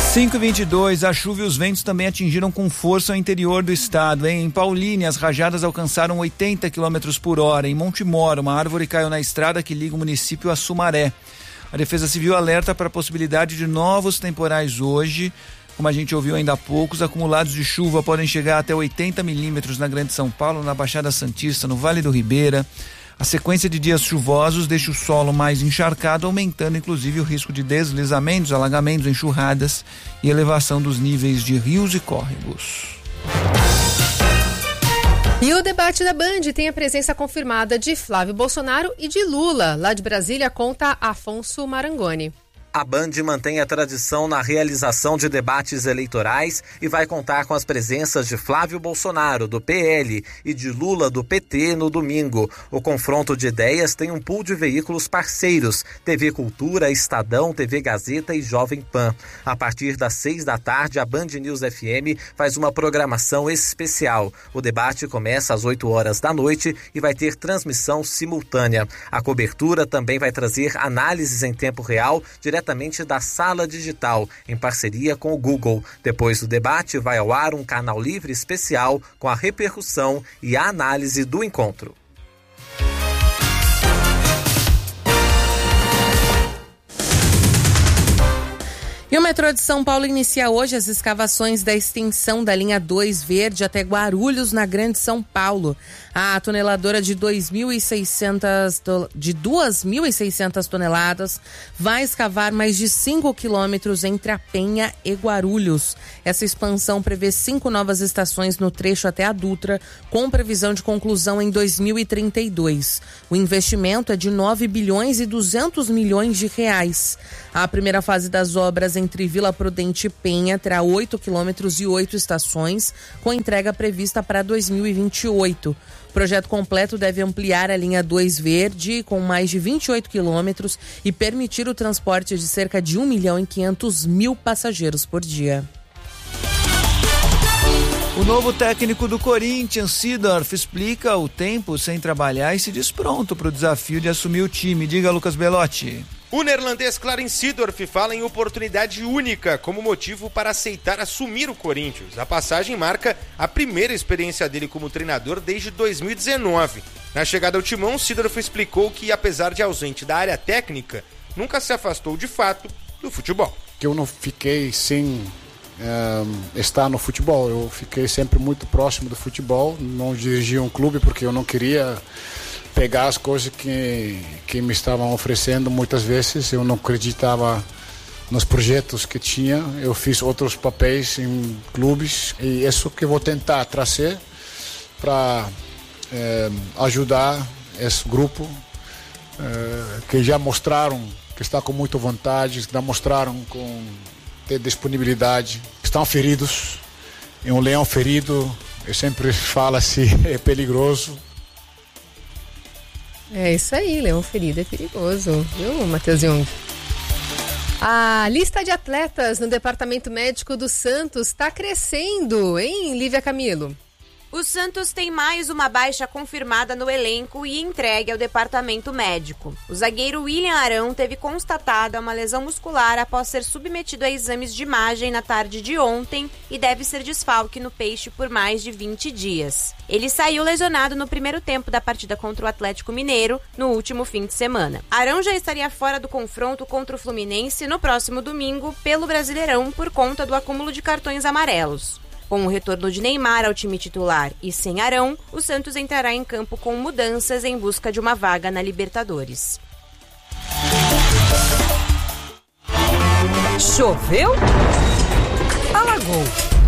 5h22, a chuva e os ventos também atingiram com força o interior do estado. Em Paulínia, as rajadas alcançaram 80 km por hora. Em Montemor, uma árvore caiu na estrada que liga o município a Sumaré. A Defesa Civil alerta para a possibilidade de novos temporais hoje. Como a gente ouviu ainda há pouco, os acumulados de chuva podem chegar até 80 milímetros na Grande São Paulo, na Baixada Santista, no Vale do Ribeira. A sequência de dias chuvosos deixa o solo mais encharcado, aumentando inclusive o risco de deslizamentos, alagamentos, enxurradas e elevação dos níveis de rios e córregos. E o debate da Band tem a presença confirmada de Flávio Bolsonaro e de Lula. Lá de Brasília, conta Afonso Marangoni. A Band mantém a tradição na realização de debates eleitorais e vai contar com as presenças de Flávio Bolsonaro, do PL, e de Lula, do PT, no domingo. O confronto de ideias tem um pool de veículos parceiros, TV Cultura, Estadão, TV Gazeta e Jovem Pan. A partir das 6 da tarde, a Band News FM faz uma programação especial. O debate começa às 8 horas da noite e vai ter transmissão simultânea. A cobertura também vai trazer análises em tempo real, diretamente da sala digital, em parceria com o Google. Depois do debate, vai ao ar um canal livre especial com a repercussão e a análise do encontro. E o metrô de São Paulo inicia hoje as escavações da extensão da linha 2 Verde até Guarulhos, na Grande São Paulo. A tuneladora de 2.600 toneladas vai escavar mais de 5 quilômetros entre a Penha e Guarulhos. Essa expansão prevê 5 novas estações no trecho até a Dutra, com previsão de conclusão em 2032. O investimento é de 9 bilhões e 200 milhões de reais. A primeira fase das obras entre Vila Prudente e Penha terá 8 quilômetros e 8 estações, com entrega prevista para 2028. O projeto completo deve ampliar a linha 2 Verde com mais de 28 quilômetros e permitir o transporte de cerca de 1.500.000 passageiros por dia. O novo técnico do Corinthians, Seedorf, explica o tempo sem trabalhar e se diz pronto para o desafio de assumir o time. Diga, Lucas Belotti. O neerlandês Clarence Seedorf fala em oportunidade única como motivo para aceitar assumir o Corinthians. A passagem marca a primeira experiência dele como treinador desde 2019. Na chegada ao timão, Seedorf explicou que, apesar de ausente da área técnica, nunca se afastou de fato do futebol. Eu não fiquei sem estar no futebol, eu fiquei sempre muito próximo do futebol, não dirigi um clube porque eu não queria pegar as coisas que me estavam oferecendo. Muitas vezes eu não acreditava nos projetos que tinha, eu fiz outros papéis em clubes e isso que eu vou tentar trazer para ajudar esse grupo que já mostraram que está com muita vontade, já mostraram com ter disponibilidade, estão feridos, e um leão ferido, eu sempre falo assim, é perigoso. É isso aí, leão ferido é perigoso, viu, Matheus Jung? A lista de atletas no departamento médico do Santos está crescendo, hein, Lívia Camilo? O Santos tem mais uma baixa confirmada no elenco e entregue ao departamento médico. O zagueiro William Arão teve constatada uma lesão muscular após ser submetido a exames de imagem na tarde de ontem e deve ser desfalque no Peixe por mais de 20 dias. Ele saiu lesionado no primeiro tempo da partida contra o Atlético Mineiro no último fim de semana. Arão já estaria fora do confronto contra o Fluminense no próximo domingo pelo Brasileirão por conta do acúmulo de cartões amarelos. Com o retorno de Neymar ao time titular e sem Arão, o Santos entrará em campo com mudanças em busca de uma vaga na Libertadores. Choveu? Alagou.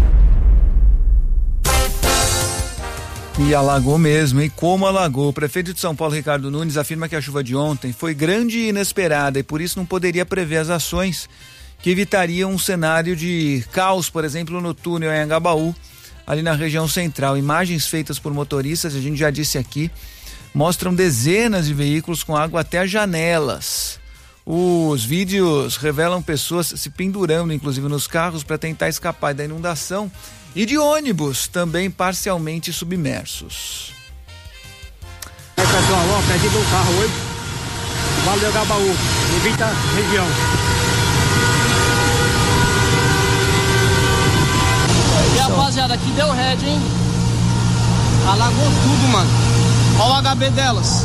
E alagou mesmo, e como alagou. O prefeito de São Paulo, Ricardo Nunes, afirma que a chuva de ontem foi grande e inesperada e por isso não poderia prever as ações que evitariam um cenário de caos, por exemplo, no túnel em Anhangabaú, ali na região central. Imagens feitas por motoristas, a gente já disse aqui, mostram dezenas de veículos com água até as janelas. Os vídeos revelam pessoas se pendurando, inclusive, nos carros para tentar escapar da inundação e de ônibus também parcialmente submersos. Pessoal, ó, perdi um carro hoje, Vale do Anhangabaú, evita região. que deu head, hein? Alagou tudo, mano. Olha o HB delas.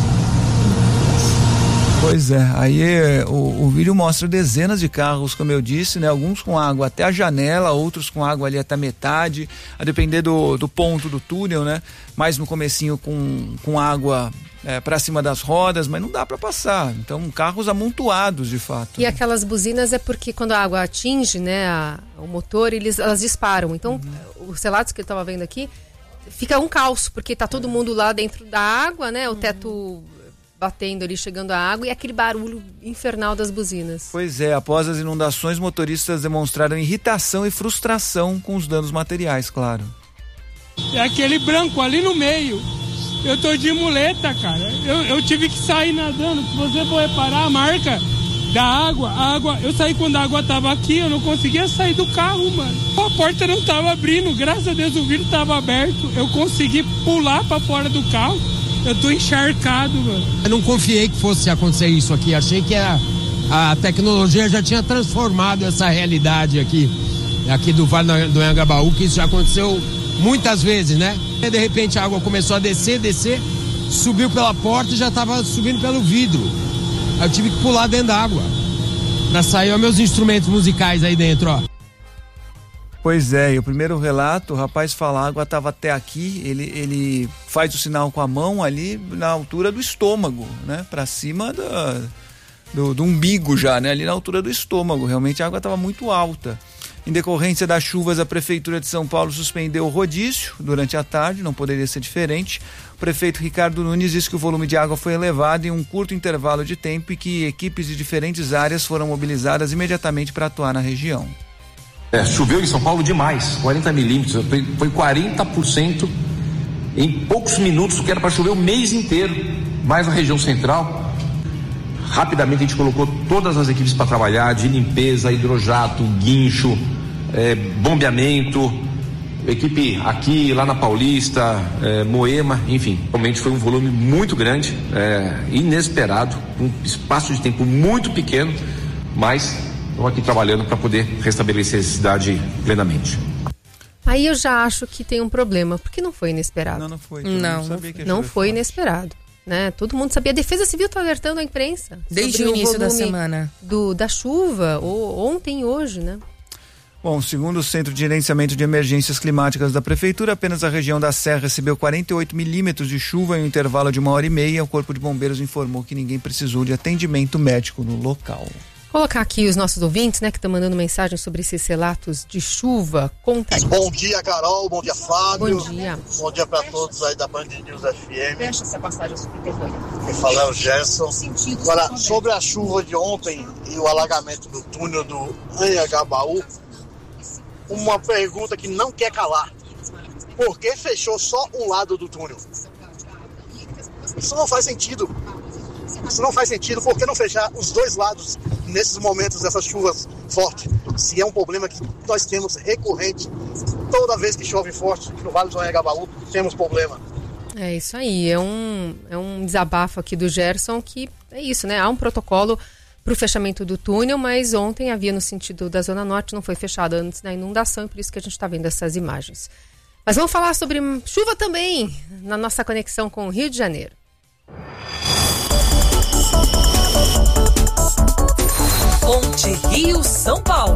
Pois é, aí o vídeo mostra dezenas de carros, como eu disse, né? Alguns com água até a janela, outros com água ali até a metade, a depender do ponto do túnel, né? Mais no comecinho com água para cima das rodas, mas não dá para passar. Então, carros amontoados, de fato. E aquelas buzinas é porque quando a água atinge, né, o motor, elas disparam. Então, os relatos que eu estava vendo aqui, fica um caos, porque tá todo mundo lá dentro da água, né? O teto batendo ali, chegando a água, e aquele barulho infernal das buzinas. Pois é, após as inundações, motoristas demonstraram irritação e frustração com os danos materiais, claro. É aquele branco ali no meio. Eu tô de muleta, cara. Eu tive que sair nadando. Se você for reparar a marca da água, eu saí quando a água tava aqui, eu não conseguia sair do carro, mano. A porta não tava abrindo, graças a Deus o vidro tava aberto. Eu consegui pular pra fora do carro. Eu tô encharcado, mano. Eu não confiei que fosse acontecer isso aqui. Achei que a tecnologia já tinha transformado essa realidade aqui do Vale do Anhangabaú, que isso já aconteceu muitas vezes, né? E de repente a água começou a descer, subiu pela porta e já estava subindo pelo vidro. Aí eu tive que pular dentro da água para sair os meus instrumentos musicais aí dentro, ó. Pois é, e o primeiro relato, o rapaz fala, a água estava até aqui, ele faz o sinal com a mão ali na altura do estômago, né? Para cima do umbigo já, né? Ali na altura do estômago, realmente a água estava muito alta. Em decorrência das chuvas, a Prefeitura de São Paulo suspendeu o rodízio durante a tarde, não poderia ser diferente. O prefeito Ricardo Nunes disse que o volume de água foi elevado em um curto intervalo de tempo e que equipes de diferentes áreas foram mobilizadas imediatamente para atuar na região. Choveu em São Paulo demais, 40 milímetros, foi 40% em poucos minutos, que era para chover o mês inteiro, mais na região central. Rapidamente a gente colocou todas as equipes para trabalhar, de limpeza, hidrojato, guincho, bombeamento, equipe aqui, lá na Paulista, Moema, enfim, realmente foi um volume muito grande, inesperado, um espaço de tempo muito pequeno, mas estamos aqui trabalhando para poder restabelecer a cidade plenamente. Aí eu já acho que tem um problema, porque não foi inesperado. Não foi. Não foi inesperado. Né? Todo mundo sabia. A Defesa Civil está alertando a imprensa desde o início da semana da chuva, ontem e hoje, né? Bom, segundo o Centro de Gerenciamento de Emergências Climáticas da Prefeitura, apenas a região da Serra recebeu 48 milímetros de chuva em um intervalo de 1h30. O Corpo de Bombeiros informou que ninguém precisou de atendimento médico no local. Colocar aqui os nossos ouvintes, né, que estão mandando mensagem sobre esses relatos de chuva. Conta aí. Bom dia, Carol. Bom dia, Fábio. Bom dia. Bom dia para todos aí da Band News FM. Fecha essa passagem subterrânea. Quem fala é o Gerson. Agora, sobre a chuva de ontem e o alagamento do túnel do Anhangabaú, uma pergunta que não quer calar. Por que fechou só um lado do túnel? Isso não faz sentido. Por que não fechar os dois lados nesses momentos dessas chuvas fortes? Se é um problema que nós temos recorrente, toda vez que chove forte no Vale do Anhangabaú, temos problema. É isso aí, é um desabafo aqui do Gerson, que é isso, né? Há um protocolo para o fechamento do túnel, mas ontem havia no sentido da Zona Norte, não foi fechado antes da inundação, e por isso que a gente está vendo essas imagens. Mas vamos falar sobre chuva também, na nossa conexão com o Rio de Janeiro. Ponte Rio-São Paulo.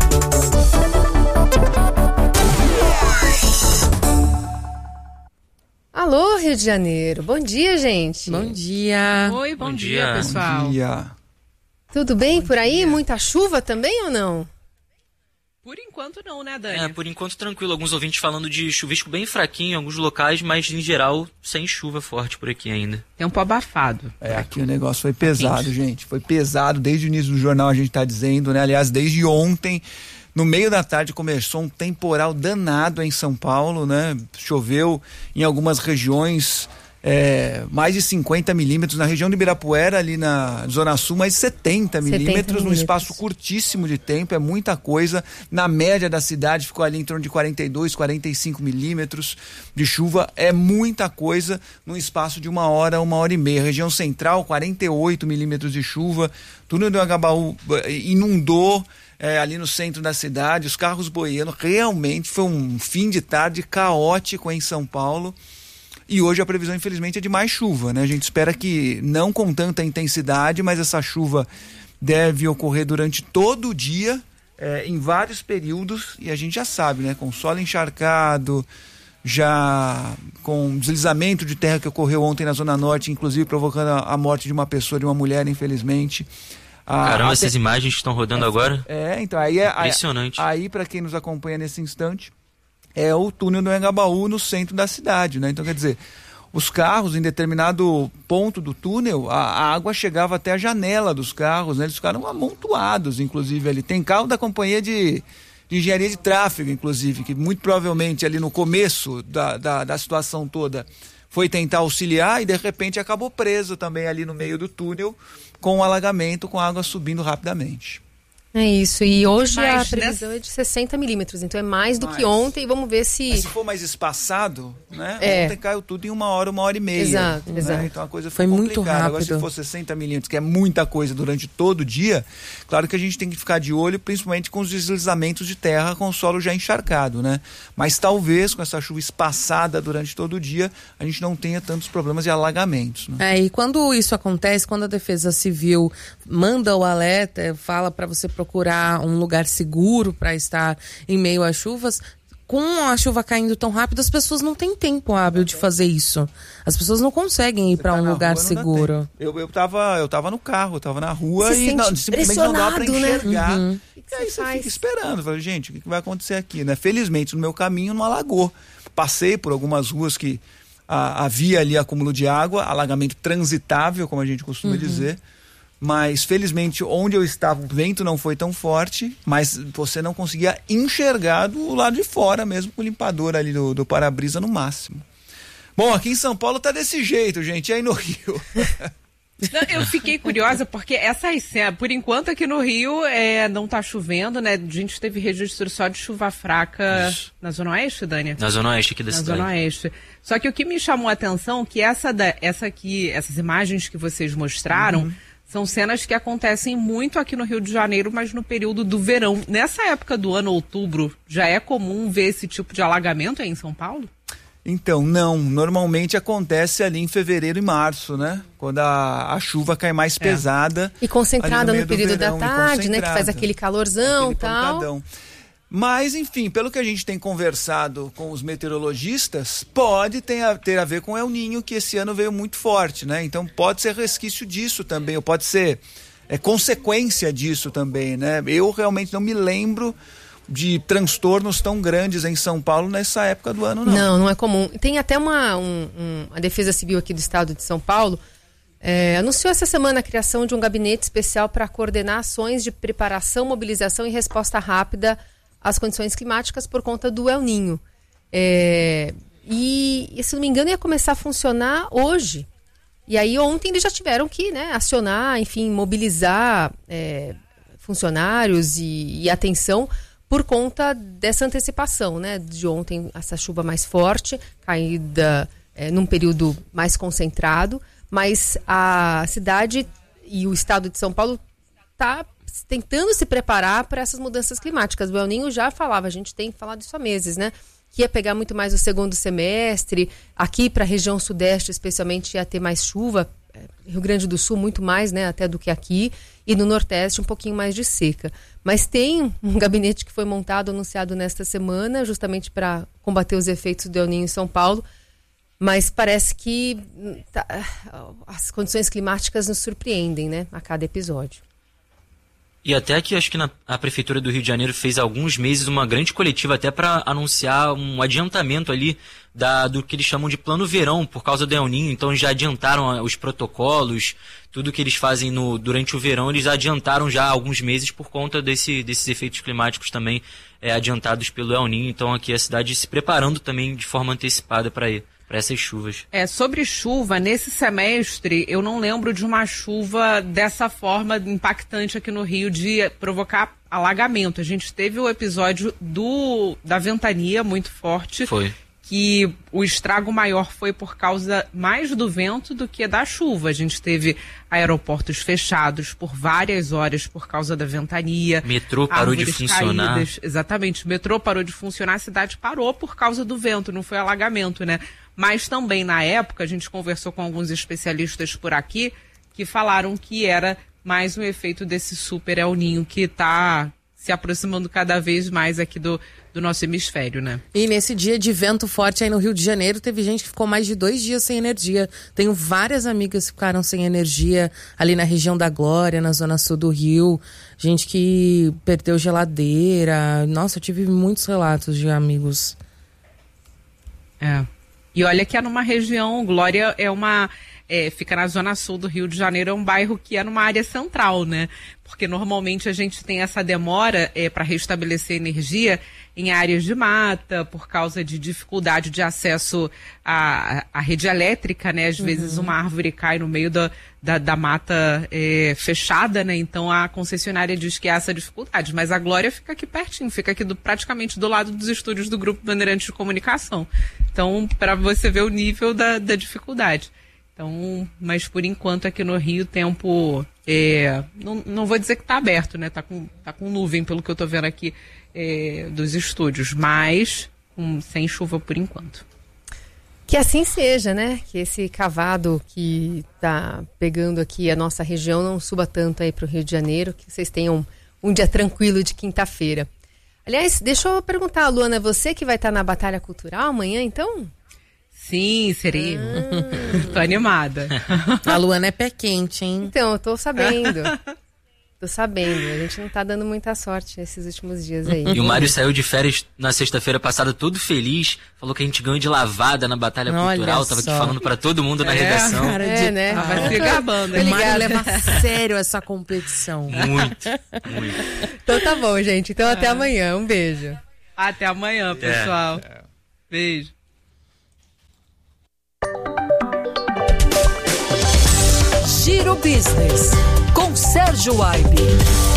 Alô, Rio de Janeiro. Bom dia, gente. Bom dia. Oi, bom dia, pessoal. Bom dia. Tudo bem por aí? Muita chuva também ou não? Por enquanto não, né, Dani? Por enquanto tranquilo. Alguns ouvintes falando de chuvisco bem fraquinho em alguns locais, mas em geral sem chuva forte por aqui ainda. Tempo abafado. Aqui o negócio foi pesado, gente. Foi pesado desde o início do jornal, a gente tá dizendo, né? Aliás, desde ontem, no meio da tarde, começou um temporal danado em São Paulo, né? Choveu em algumas regiões, mais de 50 milímetros, na região de Ibirapuera, ali na Zona Sul, mais de 70 milímetros, num espaço curtíssimo de tempo, é muita coisa. Na média da cidade ficou ali em torno de 42, 45 milímetros de chuva, é muita coisa num espaço de 1h e meia. Região central, 48 milímetros de chuva, túnel do Anhangabaú inundou, ali no centro da cidade, os carros boiando. Realmente foi um fim de tarde caótico em São Paulo. E hoje a previsão, infelizmente, é de mais chuva, né? A gente espera que não com tanta intensidade, mas essa chuva deve ocorrer durante todo o dia, em vários períodos. E a gente já sabe, né? Com solo encharcado, já com deslizamento de terra que ocorreu ontem na Zona Norte, inclusive provocando a morte de uma pessoa, de uma mulher, infelizmente. Caramba, essas imagens estão rodando agora? Então aí impressionante. Aí, para quem nos acompanha nesse instante, é o túnel do Anhangabaú no centro da cidade, né? Então, quer dizer, os carros, em determinado ponto do túnel, a água chegava até a janela dos carros, né? Eles ficaram amontoados, inclusive, ali. Tem carro da companhia de engenharia de tráfego, inclusive, que muito provavelmente ali no começo da situação toda foi tentar auxiliar e de repente acabou preso também ali no meio do túnel com o alagamento, com a água subindo rapidamente. É isso, e hoje a previsão é de 60 milímetros, então é mais do que ontem, e vamos ver se... Mas se for mais espaçado, né? Ontem caiu tudo em 1 hora, 1h30. Exato, né? exato. Então a coisa foi muito rápido. Agora se for 60 milímetros, que é muita coisa durante todo o dia, claro que a gente tem que ficar de olho, principalmente com os deslizamentos de terra com o solo já encharcado, né? Mas talvez com essa chuva espaçada durante todo o dia, a gente não tenha tantos problemas de alagamentos. Né? E quando isso acontece, quando a Defesa Civil manda o alerta, fala para você procurar um lugar seguro para estar em meio às chuvas, com a chuva caindo tão rápido, as pessoas não têm tempo hábil de fazer isso. As pessoas não conseguem ir para um lugar seguro. Eu tava no carro, eu tava na rua e simplesmente não dá para enxergar. Né? E aí você fica esperando, fala, gente, o que vai acontecer aqui? Né? Felizmente, no meu caminho não alagou. Passei por algumas ruas que havia ali acúmulo de água, alagamento transitável, como a gente costuma dizer. Mas, felizmente, onde eu estava, o vento não foi tão forte, mas você não conseguia enxergar do lado de fora mesmo, com o limpador ali do para-brisa no máximo. Bom, aqui em São Paulo tá desse jeito, gente, e aí no Rio? Não, eu fiquei curiosa porque essas cenas, por enquanto aqui no Rio não tá chovendo, né? A gente teve registro só de chuva fraca na Zona Oeste, Dani? Na Zona Oeste aqui da cidade. Na Zona Oeste. Só que o que me chamou a atenção que essas imagens que vocês mostraram são cenas que acontecem muito aqui no Rio de Janeiro, mas no período do verão. Nessa época do ano, outubro, já é comum ver esse tipo de alagamento aí em São Paulo? Então, não. Normalmente acontece ali em fevereiro e março, né? Quando a chuva cai mais pesada. E concentrada no período da tarde, né? Que faz aquele calorzão e tal. Mas, enfim, pelo que a gente tem conversado com os meteorologistas, pode ter a ver com El Niño, que esse ano veio muito forte, né? Então pode ser resquício disso também, ou pode ser consequência disso também, né? Eu realmente não me lembro de transtornos tão grandes em São Paulo nessa época do ano, não. Não é comum. Tem até a Defesa Civil aqui do estado de São Paulo, anunciou essa semana a criação de um gabinete especial para coordenar ações de preparação, mobilização e resposta rápida às condições climáticas por conta do El Niño. E, se não me engano, ia começar a funcionar hoje. E aí ontem eles já tiveram que, né, acionar, enfim, mobilizar funcionários e atenção por conta dessa antecipação, né? De ontem, essa chuva mais forte, caída num período mais concentrado, mas a cidade e o estado de São Paulo está tentando se preparar para essas mudanças climáticas. O El Niño já falava, a gente tem falado isso há meses, né? Que ia pegar muito mais o segundo semestre, aqui para a região sudeste especialmente ia ter mais chuva, Rio Grande do Sul muito mais, né, até do que aqui, e no Nordeste um pouquinho mais de seca. Mas tem um gabinete que foi montado, anunciado nesta semana, justamente para combater os efeitos do El Niño em São Paulo, mas parece que as condições climáticas nos surpreendem, né, a cada episódio. E até que acho que a Prefeitura do Rio de Janeiro fez há alguns meses uma grande coletiva até para anunciar um adiantamento ali do que eles chamam de plano verão por causa do El Niño. Então já adiantaram os protocolos, tudo que eles fazem durante o verão, eles adiantaram já há alguns meses por conta desses efeitos climáticos também adiantados pelo El Niño. Então aqui a cidade se preparando também de forma antecipada para essas chuvas. Sobre chuva, nesse semestre, eu não lembro de uma chuva dessa forma impactante aqui no Rio, de provocar alagamento. A gente teve o episódio da ventania muito forte. Foi. que o estrago maior foi por causa mais do vento do que da chuva. A gente teve aeroportos fechados por várias horas por causa da ventania. Metrô parou de funcionar. Caídas. Exatamente, o metrô parou de funcionar, a cidade parou por causa do vento, não foi alagamento, né? Mas também na época, a gente conversou com alguns especialistas por aqui que falaram que era mais um efeito desse super El Niño que está se aproximando cada vez mais aqui do nosso hemisfério, né? E nesse dia de vento forte aí no Rio de Janeiro, teve gente que ficou mais de 2 dias sem energia. Tenho várias amigas que ficaram sem energia ali na região da Glória, na zona sul do Rio. Gente que perdeu geladeira. Nossa, eu tive muitos relatos de amigos. E olha que é numa região, Glória fica na zona sul do Rio de Janeiro, é um bairro que é numa área central, né? Porque normalmente a gente tem essa demora para restabelecer energia em áreas de mata, por causa de dificuldade de acesso à rede elétrica, né? Às vezes uma árvore cai no meio da mata fechada, né? Então a concessionária diz que há essa dificuldade. Mas a Glória fica aqui pertinho, fica aqui praticamente do lado dos estúdios do Grupo Bandeirantes de Comunicação. Então, para você ver o nível da dificuldade. Então, mas por enquanto aqui no Rio o tempo, não vou dizer que está aberto, né? Tá com nuvem, pelo que eu estou vendo aqui dos estúdios, mas sem chuva por enquanto. Que assim seja, né? Que esse cavado que está pegando aqui a nossa região não suba tanto aí para o Rio de Janeiro, que vocês tenham um dia tranquilo de quinta-feira. Aliás, deixa eu perguntar, Luana, você que vai estar na Batalha Cultural amanhã, então? Sim, serei. Tô animada. A Luana é pé quente, hein? Então, eu tô sabendo. A gente não tá dando muita sorte nesses últimos dias aí. E o Mário saiu de férias na sexta-feira passada todo feliz. Falou que a gente ganhou de lavada na Batalha Cultural. Tava aqui falando pra todo mundo na redação. Cara né? Vai se gabando. O Mário leva a sério essa competição. Muito. Então tá bom, gente. Então até amanhã. Um beijo. Até amanhã, pessoal. Beijo. Giro Business, com Sérgio Aibe.